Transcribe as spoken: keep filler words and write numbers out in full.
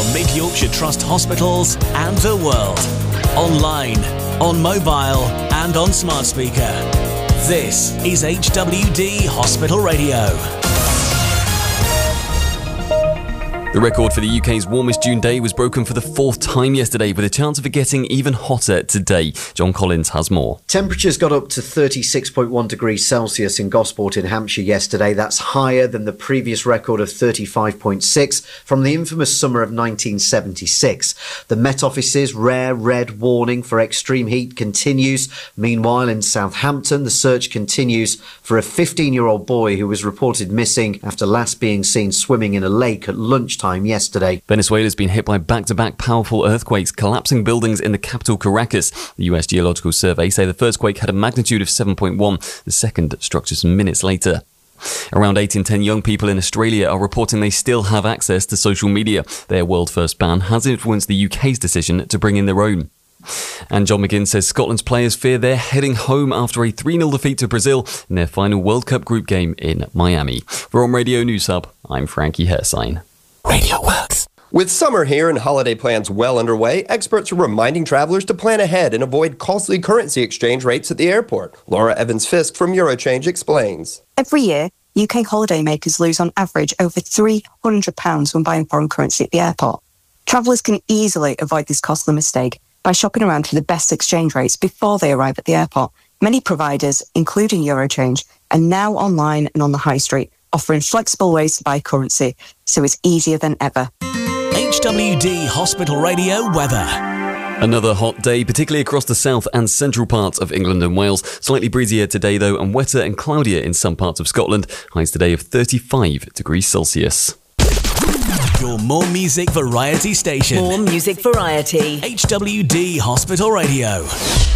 from Mid-Yorkshire Trust hospitals and the world. Online, on mobile and on smart speaker. This is H W D Hospital Radio. The record for the U K's warmest June day was broken for the fourth time yesterday, with a chance of it getting even hotter today. John Collins has more. Temperatures got up to thirty-six point one degrees Celsius in Gosport in Hampshire yesterday. That's higher than the previous record of thirty-five point six from the infamous summer of nineteen seventy-six. The Met Office's rare red warning for extreme heat continues. Meanwhile, in Southampton, the search continues for a fifteen-year-old boy who was reported missing after last being seen swimming in a lake at lunchtime yesterday. Venezuela's been hit by back-to-back powerful earthquakes, collapsing buildings in the capital Caracas. The U S Geological Survey say the first quake had a magnitude of seven point one. The second struck just minutes later. Around eight in ten young people in Australia are reporting they still have access to social media. Their world-first ban has influenced the U K's decision to bring in their own. And John McGinn says Scotland's players fear they're heading home after a three nil defeat to Brazil in their final World Cup group game in Miami. For On Radio News Hub, I'm Frankie Hersign. Radio Works. With summer here and holiday plans well underway, experts are reminding travelers to plan ahead and avoid costly currency exchange rates at the airport. Laura Evans-Fisk from Eurochange explains. Every year, U K holidaymakers lose on average over three hundred pounds when buying foreign currency at the airport. Travellers can easily avoid this costly mistake by shopping around for the best exchange rates before they arrive at the airport. Many providers, including Eurochange, are now online and on the high street, offering flexible ways to buy currency, so it's easier than ever. H W D Hospital Radio weather. Another hot day, particularly across the south and central parts of England and Wales. Slightly breezier today, though, and wetter and cloudier in some parts of Scotland. Highs today of thirty-five degrees Celsius. Your more music variety station. More music variety. H W D Hospital Radio.